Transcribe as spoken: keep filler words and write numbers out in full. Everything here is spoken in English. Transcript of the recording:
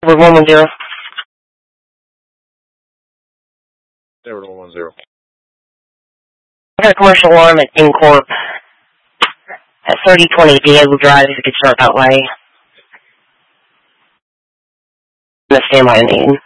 Over one one zero. Over one one zero. I got a commercial alarm at InCorp at thirty twenty Diego Drive, if you could start that way. I'm going to stand by the name.